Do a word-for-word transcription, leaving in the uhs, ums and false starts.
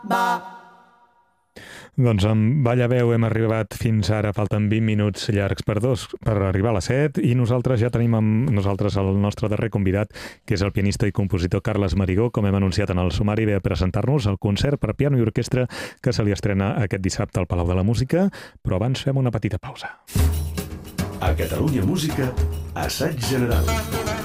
Doncs amb Balla Veu hem arribat fins ara, falten vint minuts llargs per dos per arribar a les set, i nosaltres ja tenim amb nosaltres el nostre darrer convidat, que és el pianista i compositor Carles Marigó. Com hem anunciat en el sumari, ve a presentar-nos el concert per piano i orquestra que se li estrena aquest dissabte al Palau de la Música, però abans fem una petita pausa. A Catalunya Música, assaig general.